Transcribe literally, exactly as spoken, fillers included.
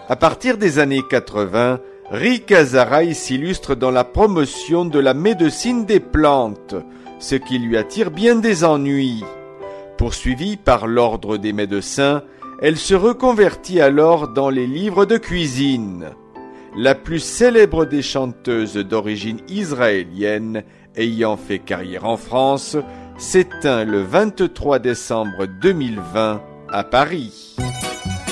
À partir des années quatre-vingts, Rika Zaraï s'illustre dans la promotion de la médecine des plantes, ce qui lui attire bien des ennuis. Poursuivie par l'ordre des médecins, elle se reconvertit alors dans les livres de cuisine. La plus célèbre des chanteuses d'origine israélienne ayant fait carrière en France s'éteint le vingt-trois décembre deux mille vingt à Paris.